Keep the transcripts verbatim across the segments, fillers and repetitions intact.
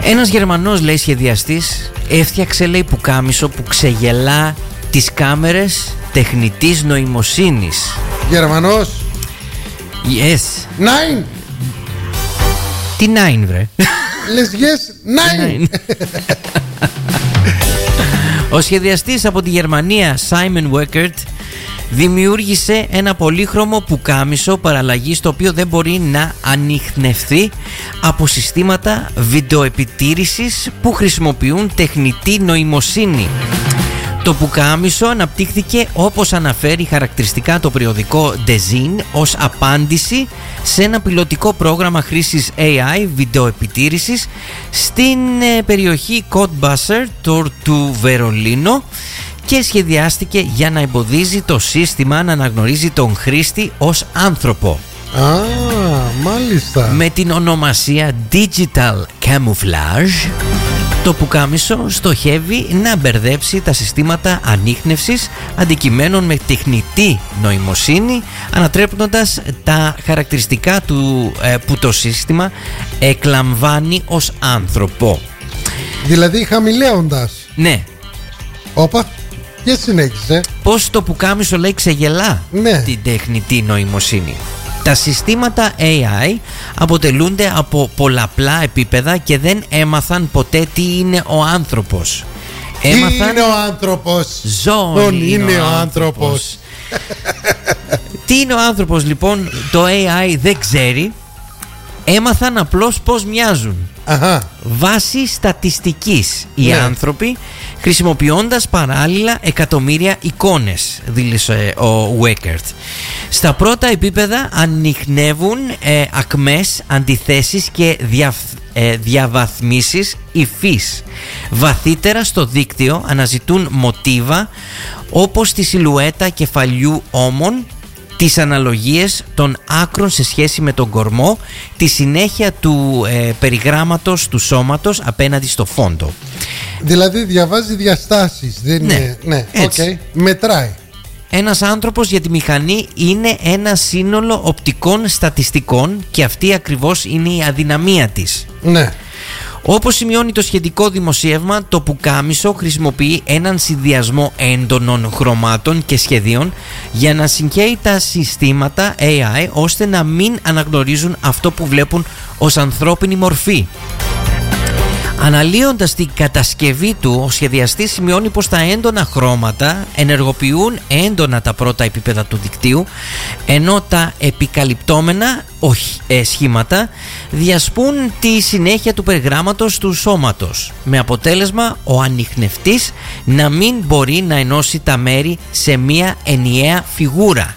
Ένας Γερμανός, λέει, σχεδιαστής έφτιαξε, λέει, πουκάμισο που ξεγελά τις κάμερες τεχνητής νοημοσύνης. Γερμανός. Yes. Nine. Τι nine, βρε? Λες yes, nine. Ο σχεδιαστής από τη Γερμανία Simon Weckert δημιούργησε ένα πολύχρωμο πουκάμισο παραλλαγής, το οποίο δεν μπορεί να ανιχνευθεί από συστήματα βιντεοεπιτήρησης που χρησιμοποιούν τεχνητή νοημοσύνη. Το πουκάμισο αναπτύχθηκε, όπως αναφέρει χαρακτηριστικά το περιοδικό Dezeen, ως απάντηση σε ένα πιλωτικό πρόγραμμα χρήσης έι άι βιντεοεπιτήρησης στην περιοχή Cottbusser του Βερολίνο και σχεδιάστηκε για να εμποδίζει το σύστημα να αναγνωρίζει τον χρήστη ως άνθρωπο. Α, μάλιστα. Με την ονομασία Digital Camouflage, το πουκάμισο στοχεύει να μπερδέψει τα συστήματα ανίχνευσης αντικειμένων με τεχνητή νοημοσύνη, ανατρέποντας τα χαρακτηριστικά του ε, που το σύστημα εκλαμβάνει ως άνθρωπο. Δηλαδή χαμηλέοντας. Ναι. Όπα, και συνέχισε. Πώς το πουκάμισο, λέει, ξεγελά, ναι, την τεχνητή νοημοσύνη. Τα συστήματα έι άι αποτελούνται από πολλαπλά επίπεδα και δεν έμαθαν ποτέ τι είναι ο άνθρωπος. Τι έμαθαν... είναι ο άνθρωπος? Ζώνη είναι, είναι ο άνθρωπος. άνθρωπος. Τι είναι ο άνθρωπος, λοιπόν, το έι άι δεν ξέρει. Έμαθαν απλώς πώς μοιάζουν. Αχα. Βάσει στατιστικής, οι ναι. άνθρωποι, χρησιμοποιώντας παράλληλα εκατομμύρια εικόνες, δήλωσε ο Weckert. Στα πρώτα επίπεδα ανιχνεύουν ε, ακμές, αντιθέσεις και δια, ε, διαβαθμίσεις υφής. Βαθύτερα στο δίκτυο αναζητούν μοτίβα όπως τη σιλουέτα κεφαλιού ώμων, τις αναλογίες των άκρων σε σχέση με τον κορμό, τη συνέχεια του ε, περιγράμματος του σώματος απέναντι στο φόντο. Δηλαδή διαβάζει διαστάσεις, δεν ναι, είναι... Ναι, okay. Μετράει. Ένας άνθρωπος για τη μηχανή είναι ένα σύνολο οπτικών στατιστικών και αυτή ακριβώς είναι η αδυναμία της. Ναι. Όπως σημειώνει το σχετικό δημοσίευμα, το πουκάμισο χρησιμοποιεί έναν συνδυασμό έντονων χρωμάτων και σχεδίων για να συγχέει τα συστήματα έι άι ώστε να μην αναγνωρίζουν αυτό που βλέπουν ως ανθρώπινη μορφή. Αναλύοντας την κατασκευή του, ο σχεδιαστής σημειώνει πως τα έντονα χρώματα ενεργοποιούν έντονα τα πρώτα επίπεδα του δικτύου, ενώ τα επικαλυπτόμενα σχήματα διασπούν τη συνέχεια του περιγράμματος του σώματος, με αποτέλεσμα ο ανιχνευτής να μην μπορεί να ενώσει τα μέρη σε μία ενιαία φιγούρα.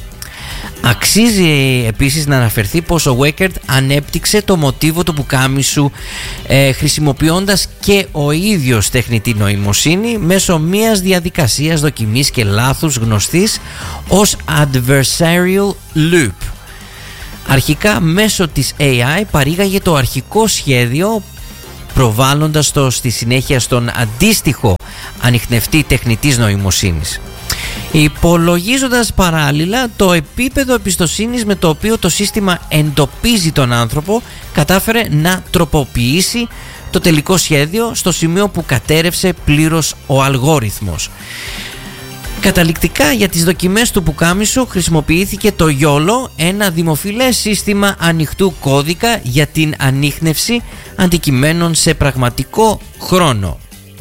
Αξίζει επίσης να αναφερθεί πως ο Weckert ανέπτυξε το μοτίβο του πουκάμισου ε, χρησιμοποιώντας και ο ίδιος τεχνητή νοημοσύνη μέσω μιας διαδικασίας δοκιμής και λάθους γνωστής ως adversarial loop. Αρχικά μέσω της έι άι παρήγαγε το αρχικό σχέδιο, προβάλλοντας το στη συνέχεια στον αντίστοιχο ανιχνευτή τεχνητής νοημοσύνης, υπολογίζοντας παράλληλα το επίπεδο εμπιστοσύνης με το οποίο το σύστημα εντοπίζει τον άνθρωπο. Κατάφερε να τροποποιήσει το τελικό σχέδιο στο σημείο που κατέρευσε πλήρως ο αλγόριθμος. Καταληκτικά για τις δοκιμές του πουκάμισου χρησιμοποιήθηκε το γιόλο, ένα δημοφιλές σύστημα ανοιχτού κώδικα για την ανίχνευση αντικειμένων σε πραγματικό χρόνο.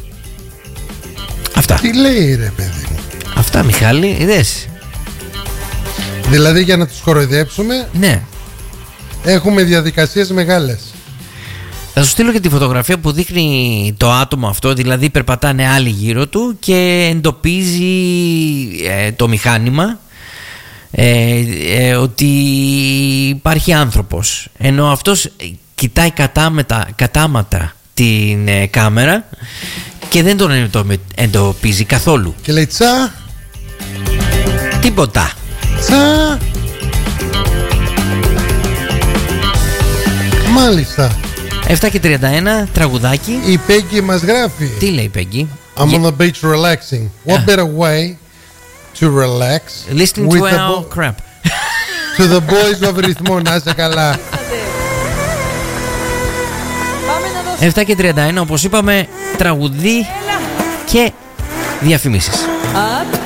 Αυτά. Τι λέει, ρε παιδί μου? Αυτά, Μιχάλη, είδες? Δηλαδή για να τους κοροϊδέψουμε. Ναι. Έχουμε διαδικασίες μεγάλες. Θα σου στείλω και τη φωτογραφία που δείχνει το άτομο αυτό, δηλαδή περπατάνε άλλοι γύρω του και εντοπίζει ε, το μηχάνημα ε, ε, ότι υπάρχει άνθρωπος, ενώ αυτός κοιτάει κατάμετα, κατάματα την ε, κάμερα και δεν τον εντοπίζει καθόλου. Και λέει τσα. Τίποτα. Τσα. Μάλιστα. επτά και τριάντα ένα, τραγουδάκι. Η Peggy μας γράφει. Τι λέει η Peggy? I'm yeah. on the beach relaxing. What yeah. better way to relax listening to our crap. To the boys of ρυθμό. Να είσαι καλά. Πάμε να επτά και τριάντα ένα, όπως είπαμε, τραγουδί και διαφημίσεις.